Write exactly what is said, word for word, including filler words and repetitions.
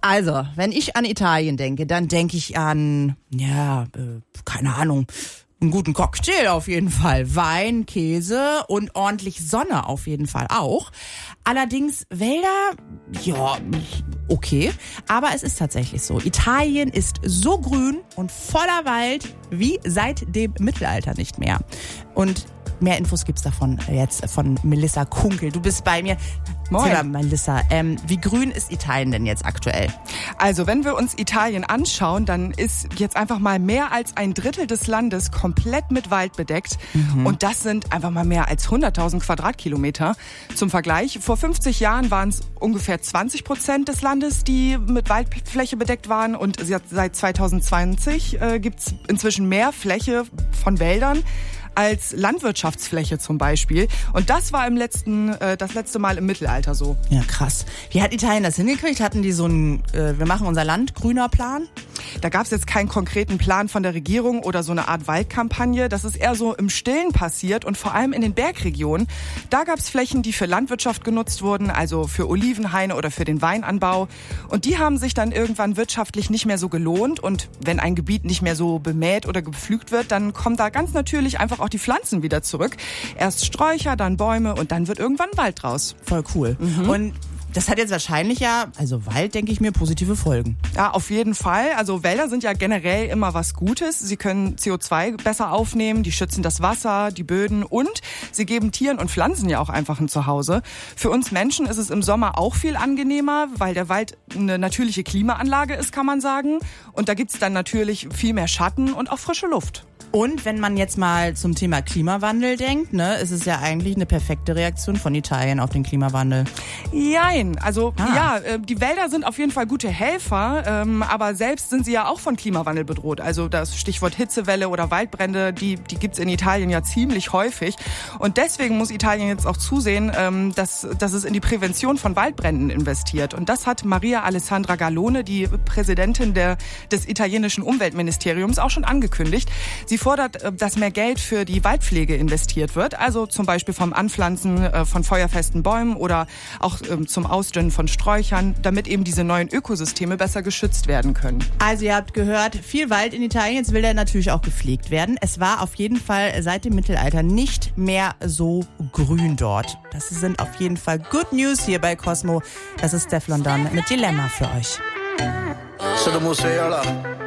Also, wenn ich an Italien denke, dann denke ich an, ja, äh, keine Ahnung, einen guten Cocktail auf jeden Fall. Wein, Käse und ordentlich Sonne auf jeden Fall auch. Allerdings Wälder, ja, okay. Aber es ist tatsächlich so. Italien ist so grün und voller Wald wie seit dem Mittelalter nicht mehr. Und mehr Infos gibt's davon jetzt von Melissa Kunkel. Du bist bei mir. Moin. Mal, Melissa, ähm, wie grün ist Italien denn jetzt aktuell? Also, wenn wir uns Italien anschauen, dann ist jetzt einfach mal mehr als ein Drittel des Landes komplett mit Wald bedeckt. Mhm. Und das sind einfach mal mehr als hunderttausend Quadratkilometer. Zum Vergleich, vor fünfzig Jahren waren es ungefähr zwanzig Prozent des Landes, die mit Waldfläche bedeckt waren. Und seit zweitausendzwanzig äh, gibt's inzwischen mehr Fläche von Wäldern als Landwirtschaftsfläche zum Beispiel. Und das war im letzten, äh, das letzte Mal im Mittelalter so. Ja, krass. Wie hat Italien das hingekriegt? Hatten die so einen, äh, wir machen unser Land grüner Plan? Da gab es jetzt keinen konkreten Plan von der Regierung oder so eine Art Waldkampagne. Das ist eher so im Stillen passiert und vor allem in den Bergregionen. Da gab es Flächen, die für Landwirtschaft genutzt wurden, also für Olivenhaine oder für den Weinanbau. Und die haben sich dann irgendwann wirtschaftlich nicht mehr so gelohnt. Und wenn ein Gebiet nicht mehr so bemäht oder gepflügt wird, dann kommen da ganz natürlich einfach auch die Pflanzen wieder zurück. Erst Sträucher, dann Bäume und dann wird irgendwann Wald draus. Voll cool. Mhm. Und das hat jetzt wahrscheinlich ja, also Wald, denke ich mir, positive Folgen. Ja, auf jeden Fall. Also Wälder sind ja generell immer was Gutes. Sie können C O zwei besser aufnehmen, die schützen das Wasser, die Böden und sie geben Tieren und Pflanzen ja auch einfach ein Zuhause. Für uns Menschen ist es im Sommer auch viel angenehmer, weil der Wald eine natürliche Klimaanlage ist, kann man sagen. Und da gibt's dann natürlich viel mehr Schatten und auch frische Luft. Und wenn man jetzt mal zum Thema Klimawandel denkt, ne, ist es ja eigentlich eine perfekte Reaktion von Italien auf den Klimawandel. Jein, also ah. ja, die Wälder sind auf jeden Fall gute Helfer, ähm, aber selbst sind sie ja auch von Klimawandel bedroht. Also das Stichwort Hitzewelle oder Waldbrände, die, die gibt's in Italien ja ziemlich häufig. Und deswegen muss Italien jetzt auch zusehen, ähm, dass, dass es in die Prävention von Waldbränden investiert. Und das hat Maria Alessandra Gallone, die Präsidentin der, des italienischen Umweltministeriums, auch schon angekündigt. Sie fordert, dass mehr Geld für die Waldpflege investiert wird, also zum Beispiel vom Anpflanzen von feuerfesten Bäumen oder auch zum Ausdünnen von Sträuchern, damit eben diese neuen Ökosysteme besser geschützt werden können. Also ihr habt gehört, viel Wald in Italien, jetzt will der natürlich auch gepflegt werden. Es war auf jeden Fall seit dem Mittelalter nicht mehr so grün dort. Das sind auf jeden Fall Good News hier bei Cosmo. Das ist Steph London mit Dilemma für euch.